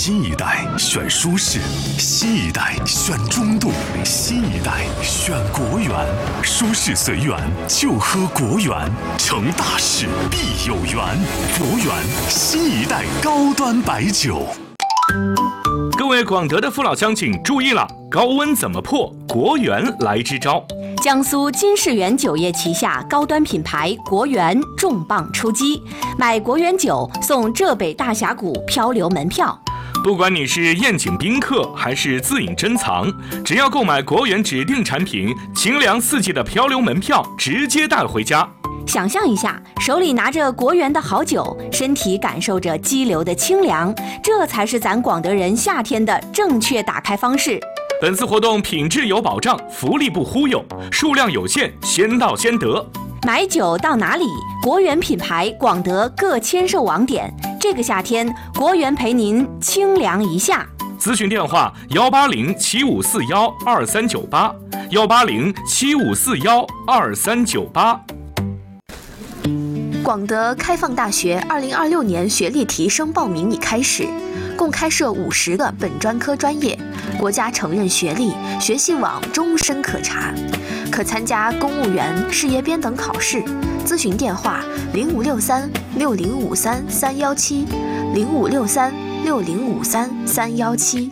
新一代选舒适，新一代选中度，新一代选国源。舒适随缘，就喝国源，成大事必有缘。国源新一代高端白酒。 各位广德的父老乡亲注意了，高温怎么破？国源来支招。 江苏金世源酒业旗下高端品牌国源重磅出击，买国源酒送浙北大峡谷漂流门票。 不管你是宴请宾客还是自饮珍藏，只要购买国源指定产品，清凉四季的漂流门票直接带回家。 想象一下，手里拿着国源的好酒，身体感受着激流的清凉，这才是咱广德人夏天的正确打开方式。 本次活动品质有保障，福利不忽悠，数量有限，先到先得。 买酒到哪里？国源品牌广德各签售网点，这个夏天国源陪您清凉一下。 咨询电18075412398，18075412398。 广德开放大学2026年学历提升报名已开始，共开设50个本专科专业，国家承认学历，学习网终身可查，可参加公务员、事业编等考试。咨询电话05636053-317，05636053-317。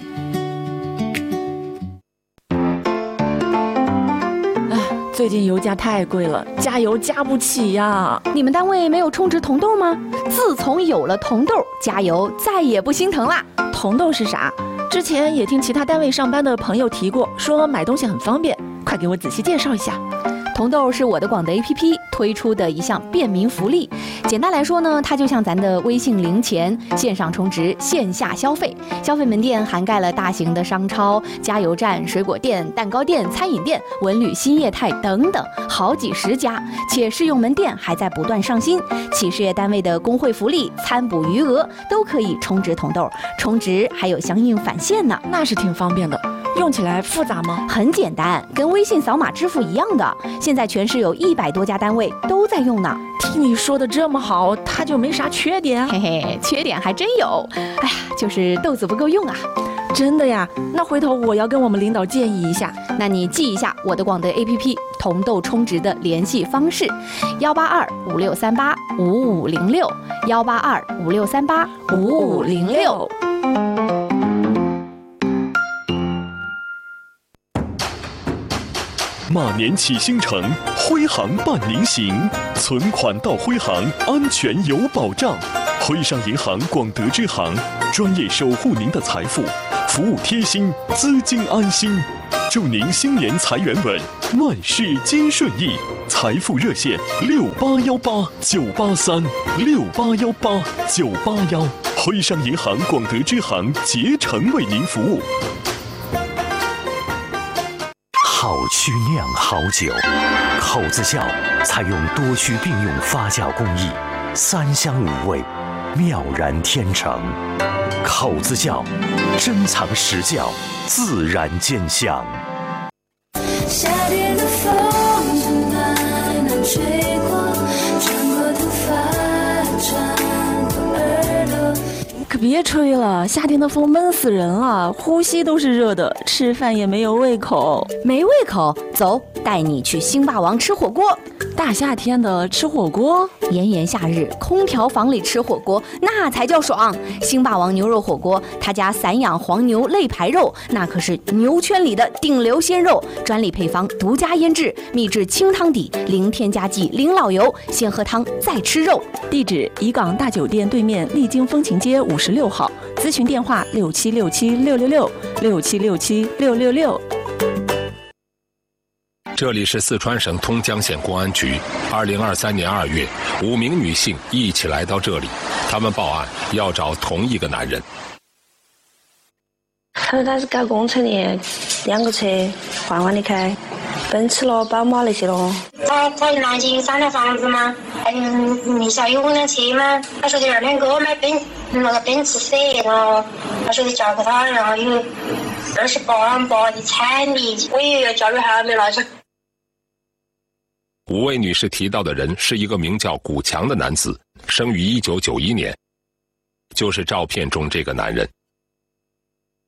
最近油价太贵了，加油加不起呀！ 你们单位没有充值铜豆吗？自从有了铜豆，加油再也不心疼啦。 铜豆是啥？之前也听其他单位上班的朋友提过，说买东西很方便，快给我仔细介绍一下。 铜豆是我的广德 APP 推出的一项便民福利。简单来说呢，它就像咱的微信零钱，线上充值，线下消费。消费门店涵盖了大型的商超、加油站、水果店、蛋糕店、餐饮店、文旅新业态等等，好几十家。且试用门店还在不断上新，企事业单位的工会福利、参补余额都可以充值铜豆，充值还有相应返现呢。 那是挺方便的。用起来复杂吗？ 很简单，跟微信扫码支付一样的。现在全市有100多家单位都在用呢。 听你说的这么好，它就没啥缺点啊？ 嘿嘿，缺点还真有。哎呀，就是豆子不够用啊。 真的呀？那回头我要跟我们领导建议一下。 那你记一下我的广德 APP 铜豆充值的联系方式：18256385506，18256385506。 马年启星城，徽行伴您行，存款到徽行，安全有保障。徽商银行广德支行，专业守护您的财富，服务贴心，资金安心。祝您新年财源稳，万事皆顺意。财富热线6818-983，6818-981。徽商银行广德支行竭诚为您服务。好曲酿好酒，口子窖采用多区并用发酵工艺，3香5味，妙然天成。口子窖珍藏实窖，自然兼香。 夏天的风正慢慢吹过，穿过头发，穿过耳朵。 可别吹了，夏天的风闷死人了，呼吸都是热的，吃饭也没有胃口。 没胃口？走，带你去星霸王吃火锅。 大夏天的吃火锅， 炎炎夏日，空调房里吃火锅那才叫爽。星霸王牛肉火锅，他家散养黄牛肋排肉，那可是牛圈里的顶流鲜肉，专利配方，独家腌制，秘制清汤底，零添加剂，零老油，先喝汤再吃肉。 地址：怡港大酒店对面丽晶风情街56号，咨询电话6767-666，6767-666。 这里是四川省通江县公安局。2023年2月，5名女性一起来到这里，她们报案要找同一个男人。 他是搞工程的，2个车换换的开，奔驰了、宝马那些了。 他南京3套房子吗？你小有2辆车吗？他说的2个买那个奔驰 C， 然后他说的嫁给他，然后有28万的彩礼，我也要教育还没拿去。 5位女士提到的人是一个名叫古强的男子，生于1991年，就是照片中这个男人。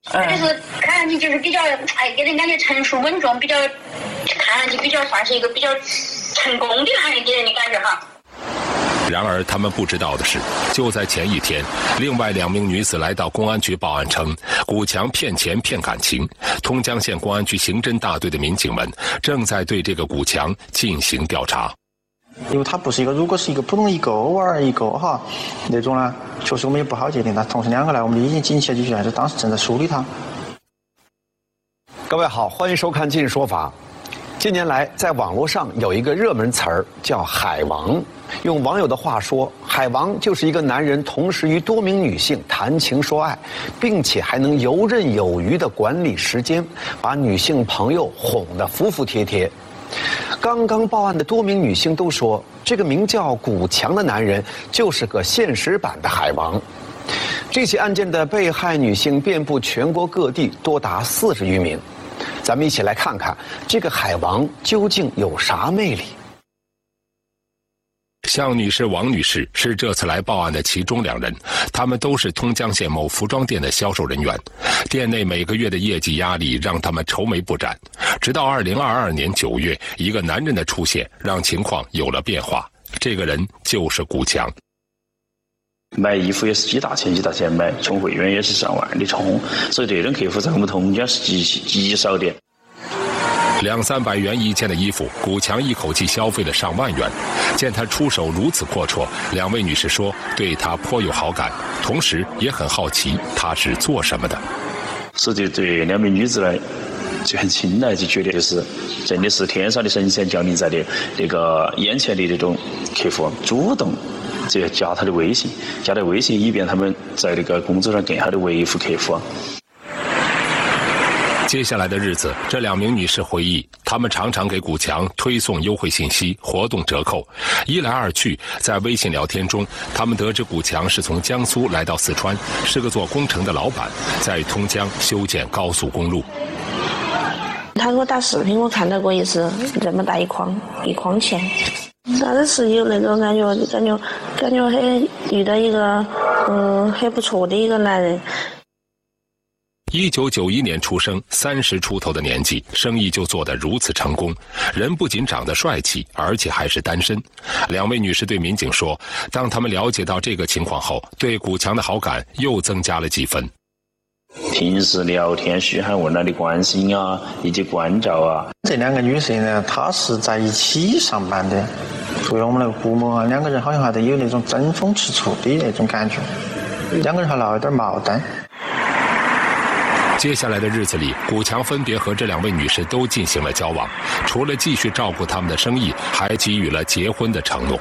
就是看上去就是比较给人感觉成熟稳重，比较看上去比较算是一个比较成功的男人给人的感觉哈。 然而他们不知道的是，就在前一天，另外2名女子来到公安局报案称，古强骗钱骗感情。通江县公安局刑侦大队的民警们正在对这个古强进行调查。 因为他不是一个，如果是一个普通一个偶尔一个哈那种呢，确实我们也不好界定。那同时2个来，我们已经警起就还是当时正在梳理他。 各位好，欢迎收看《今日说法》。近年来，在网络上有一个热门词儿叫“海王”。用网友的话说，海王就是一个男人同时与多名女性谈情说爱，并且还能游刃有余地管理时间，把女性朋友哄得服服帖帖。刚刚报案的多名女性都说，这个名叫古强的男人就是个现实版的海王。这起案件的被害女性遍布全国各地，多达40余名。咱们一起来看看这个海王究竟有啥魅力。 向女士、王女士是这次来报案的其中2人，他们都是通江县某服装店的销售人员。店内每个月的业绩压力让他们愁眉不展。直到2022年9月，一个男人的出现让情况有了变化。这个人就是古强。 买衣服也是几大钱买，充会员也是上万的充，所以这种客户在我们通江是极少的。 200-300元一件的衣服，古强一口气消费了上万元。见他出手如此阔绰，2位女士说对他颇有好感，同时也很好奇他是做什么的。 所以对2名女子呢就很青睐，就觉得就是真的是天上的神仙降临在的那个眼前的这种客户，主动就加他的微信，以便他们在那个工作上更好的维护客户。 接下来的日子，这2名女士回忆，她们常常给古强推送优惠信息、活动折扣。一来二去，在微信聊天中，她们得知古强是从江苏来到四川，是个做工程的老板，在通江修建高速公路。 他给我打视频，我看到过一次，这么大一筐钱，当时是有那种感觉很遇到一个很不错的一个男人。 1991年出生，30出头的年纪，生意就做得如此成功，人不仅长得帅气，而且还是单身。2位女士对民警说，当他们了解到这个情况后，对古强的好感又增加了几分。 平时聊天嘘寒问暖的关心啊，以及关照啊。 这2个女士呢，她是在一起上班的，作为我们那个顾某啊，2个人好像还得有那种争风吃醋的那种感觉，2个人还闹一点矛盾。 接下来的日子里，古强分别和这2位女士都进行了交往，除了继续照顾他们的生意，还给予了结婚的承诺。